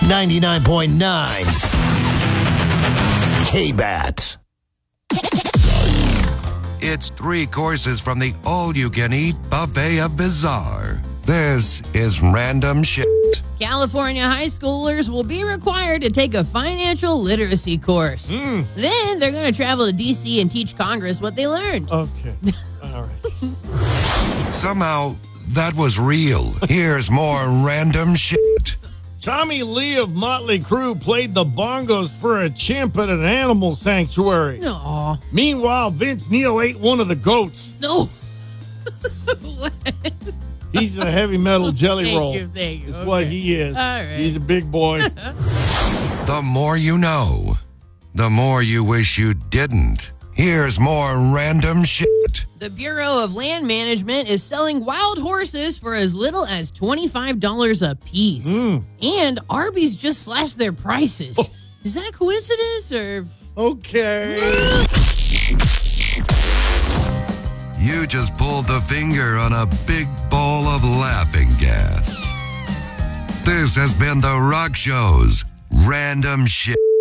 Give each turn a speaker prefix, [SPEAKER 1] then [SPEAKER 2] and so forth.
[SPEAKER 1] 99.9 K-Bat.
[SPEAKER 2] It's 3 courses from the all-you-can-eat buffet of bizarre. This is random shit.
[SPEAKER 3] California high schoolers will be required to take a financial literacy course. Then they're going to travel to D.C. and teach Congress what they learned.
[SPEAKER 4] Okay. All right.
[SPEAKER 2] Somehow, that was real. Here's more random shit.
[SPEAKER 4] Tommy Lee of Motley Crue played the bongos for a chimp at an animal sanctuary.
[SPEAKER 3] Aw,
[SPEAKER 4] Meanwhile, Vince Neil ate one of the goats.
[SPEAKER 3] no.
[SPEAKER 4] He's a heavy metal jelly
[SPEAKER 3] Thank
[SPEAKER 4] roll.
[SPEAKER 3] you, thank you.
[SPEAKER 4] That's
[SPEAKER 3] Okay.
[SPEAKER 4] what he is.
[SPEAKER 3] All right.
[SPEAKER 4] He's a big boy.
[SPEAKER 2] The more you know, the more you wish you didn't. Here's more random shit.
[SPEAKER 3] The Bureau of Land Management is selling wild horses for as little as $25 a piece. And Arby's just slashed their prices. Is that a coincidence or...
[SPEAKER 4] Okay.
[SPEAKER 2] You just pulled the finger on a big ball of laughing gas. This has been The Rock Show's Random Shit.